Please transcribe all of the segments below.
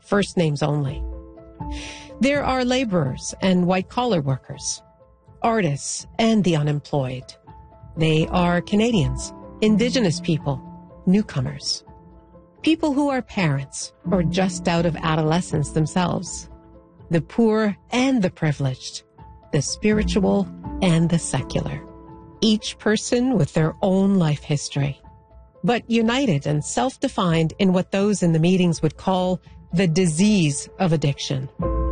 first names only. There are laborers and white-collar workers, artists and the unemployed. They are Canadians, Indigenous people, newcomers, people who are parents or just out of adolescence themselves, the poor and the privileged, the spiritual and the secular, each person with their own life history, but united and self-defined in what those in the meetings would call the disease of addiction.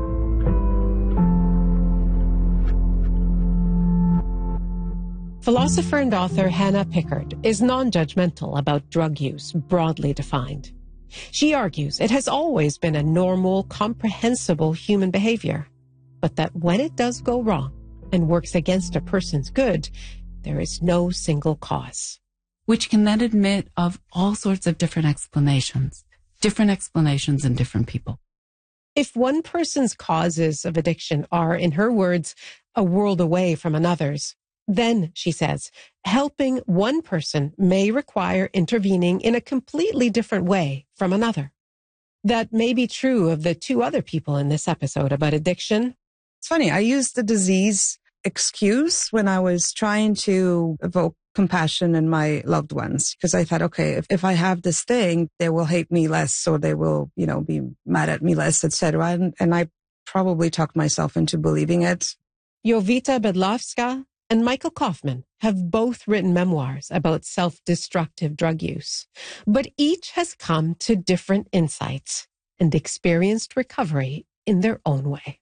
Philosopher and author Hannah Pickard is non-judgmental about drug use, broadly defined. She argues it has always been a normal, comprehensible human behavior, but that when it does go wrong and works against a person's good, there is no single cause. Which can then admit of all sorts of different explanations in different people. If one person's causes of addiction are, in her words, a world away from another's, then, she says, helping one person may require intervening in a completely different way from another. That may be true of the two other people in this episode about addiction. It's funny, I used the disease excuse when I was trying to evoke compassion in my loved ones, because I thought, okay, if I have this thing, they will hate me less, or they will, be mad at me less, etc. And I probably talked myself into believing it. Jovita Bedlavska and Michael Kaufman have both written memoirs about self-destructive drug use, but each has come to different insights and experienced recovery in their own way.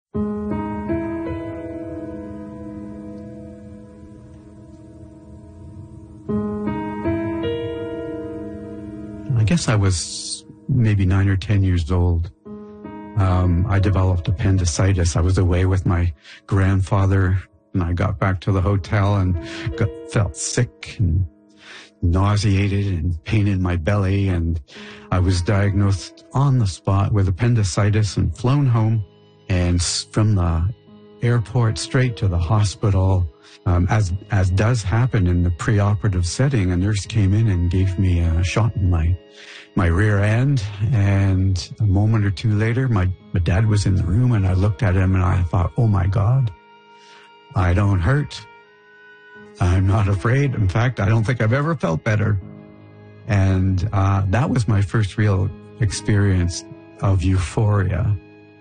I guess I was maybe 9 or 10 years old. I developed appendicitis. I was away with my grandfather, and I got back to the hotel and felt sick and nauseated and pain in my belly. And I was diagnosed on the spot with appendicitis and flown home. And from the airport straight to the hospital, as does happen in the preoperative setting, a nurse came in and gave me a shot in my rear end. And a moment or two later, my dad was in the room, and I looked at him and I thought, oh my God, I don't hurt. I'm not afraid. In fact, I don't think I've ever felt better. And that was my first real experience of euphoria.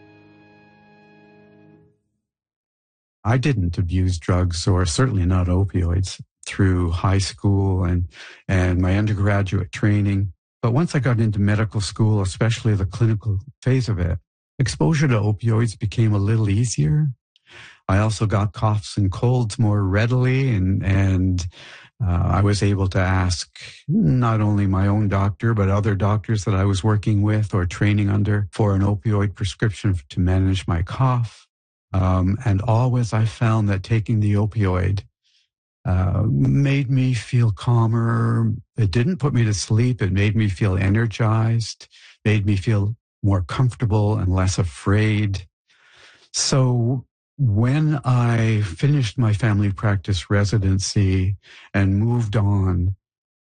I didn't abuse drugs, or certainly not opioids, through high school and my undergraduate training. But once I got into medical school, especially the clinical phase of it, exposure to opioids became a little easier. I also got coughs and colds more readily, and I was able to ask not only my own doctor, but other doctors that I was working with or training under for an opioid prescription to manage my cough. And always I found that taking the opioid made me feel calmer. It didn't put me to sleep. It made me feel energized, made me feel more comfortable and less afraid. So when I finished my family practice residency and moved on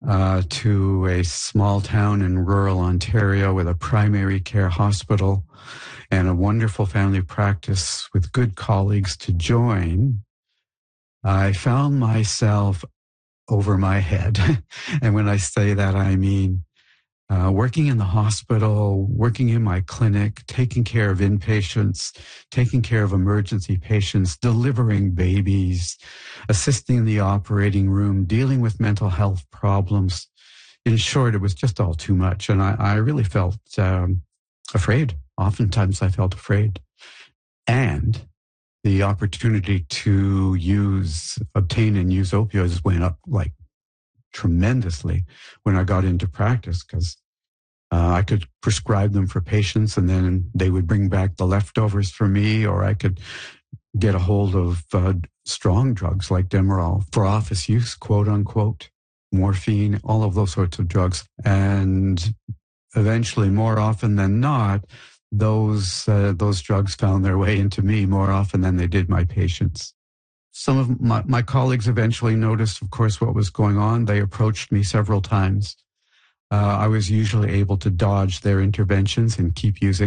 to a small town in rural Ontario with a primary care hospital and a wonderful family practice with good colleagues to join, I found myself over my head. And when I say that, I mean working in the hospital, working in my clinic, taking care of inpatients, taking care of emergency patients, delivering babies, assisting in the operating room, dealing with mental health problems. In short, it was just all too much. And I really felt afraid. Oftentimes I felt afraid. And the opportunity to obtain and use opioids went up like tremendously when I got into practice, because I could prescribe them for patients and then they would bring back the leftovers for me, or I could get a hold of strong drugs like Demerol for office use, quote unquote, morphine, all of those sorts of drugs. And eventually, more often than not, those drugs found their way into me more often than they did my patients. Some of my colleagues eventually noticed, of course, what was going on. They approached me several times. I was usually able to dodge their interventions and keep using